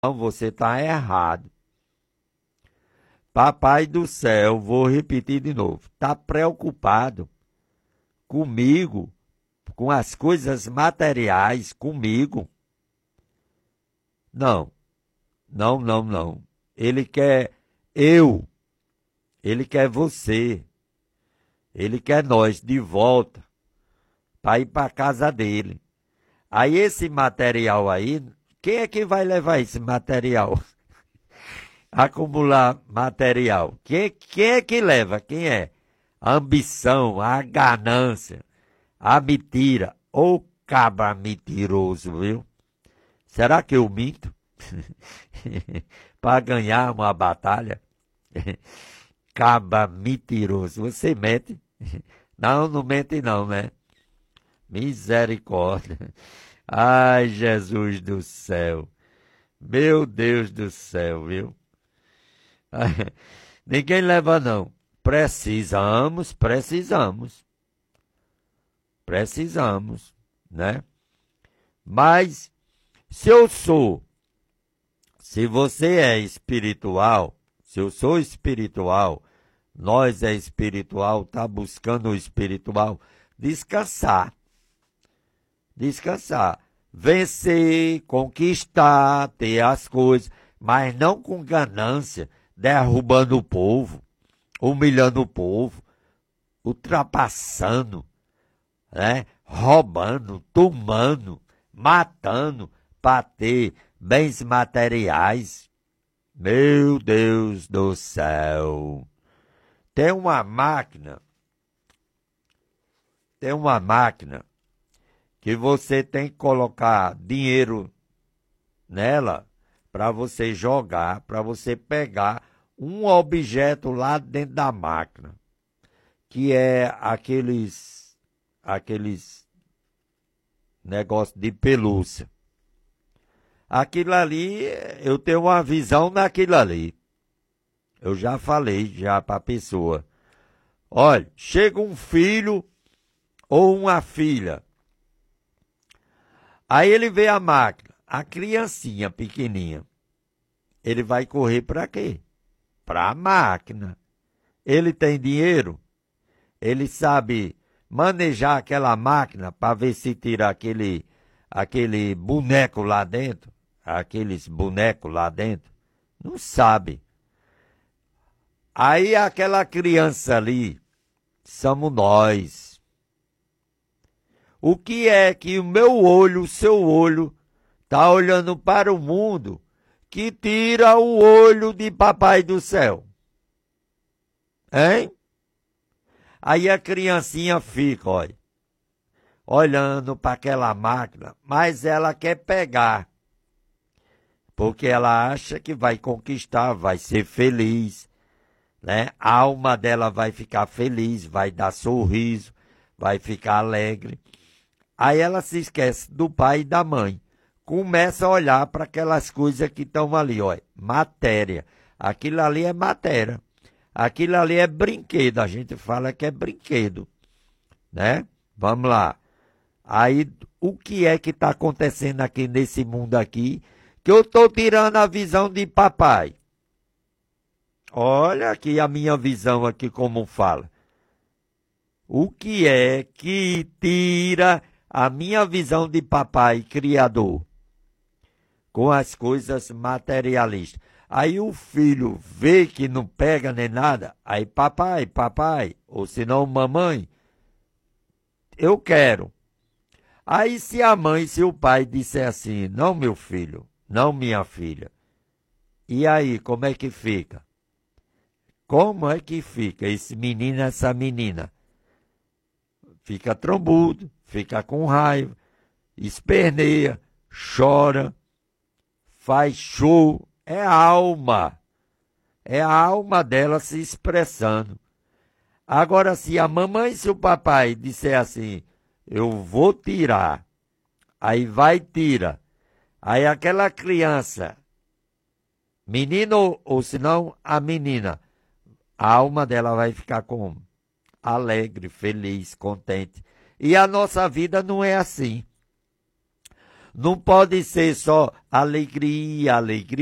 Não, você está errado. Papai do céu, vou repetir de novo, está preocupado comigo, com as coisas materiais, comigo? Não, não, não, não. Ele quer eu, ele quer você, ele quer nós de volta para ir para a casa dele. Aí esse material aí, quem é que vai levar esse material? Acumular material. Quem é que leva? Quem é? A ambição, a ganância, a mentira. Ô cabra mentiroso, viu? Será que eu minto? Para ganhar uma batalha? Cabra mentiroso. Você mente? Não, não mente não, né? Misericórdia. Ai, Jesus do céu. Meu Deus do céu, viu? Ninguém leva, não. Precisamos, né? Mas, se você é espiritual, se eu sou espiritual, nós é espiritual, tá buscando o espiritual, descansar. Descansar. Vencer, conquistar, ter as coisas, mas não com ganância, derrubando o povo, humilhando o povo, ultrapassando, né? Roubando, tomando, matando para ter bens materiais. Meu Deus do céu. Tem uma máquina que você tem que colocar dinheiro nela para você jogar, para você pegar um objeto lá dentro da máquina, que é aqueles negócios de pelúcia. Aquilo ali, eu tenho uma visão naquilo ali. Eu já falei já para a pessoa. Olha, chega um filho ou uma filha. Aí ele vê a máquina, a criancinha pequenininha. Ele vai correr para quê? Para a máquina. Ele tem dinheiro? Ele sabe manejar aquela máquina para ver se tira aquele boneco lá dentro? Aqueles bonecos lá dentro? Não sabe. Aí aquela criança ali, somos nós. O que é que o meu olho, o seu olho, está olhando para o mundo que tira o olho de Papai do céu? Hein? Aí a criancinha fica, olha, olhando para aquela máquina, mas ela quer pegar, porque ela acha que vai conquistar, vai ser feliz, né? A alma dela vai ficar feliz, vai dar sorriso, vai ficar alegre. Aí ela se esquece do pai e da mãe. Começa a olhar para aquelas coisas que estão ali, olha, matéria. Aquilo ali é matéria. Aquilo ali é brinquedo. A gente fala que é brinquedo, né? Vamos lá. Aí, o que é que está acontecendo aqui nesse mundo aqui, que eu estou tirando a visão de papai? Olha aqui a minha visão aqui como fala. O que é que tira a minha visão de papai criador com as coisas materialistas? Aí o filho vê que não pega nem nada, aí papai, ou se não mamãe, eu quero. Aí se a mãe, se o pai disser assim, não meu filho, não minha filha, e aí como é que fica? Como é que fica esse menino, essa menina? Fica trombudo, fica com raiva, esperneia, chora, faz show. É a alma. É a alma dela se expressando. Agora, se a mamãe e se o papai disser assim, eu vou tirar, aí vai tira. Aí aquela criança, menino ou se não a menina, a alma dela vai ficar como? Alegre, feliz, contente. E a nossa vida não é assim. Não pode ser só alegria, alegria.